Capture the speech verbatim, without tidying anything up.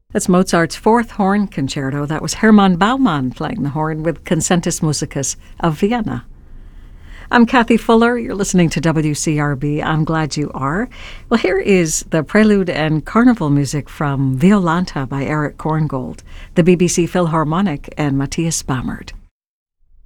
That's Mozart's Fourth Horn Concerto. That was Hermann Baumann playing the horn with Concentus Musicus of Vienna. I'm Kathy Fuller. You're listening to W C R B. I'm glad you are. Well, here is the prelude and carnival music from Violanta by Eric Korngold, the B B C Philharmonic, and Matthias Bamert.